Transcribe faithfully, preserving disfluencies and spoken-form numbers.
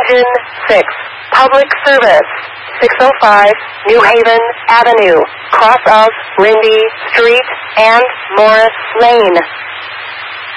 Engine six. Public service. six oh five New Haven Avenue, cross of Lindy Street and Morris Lane.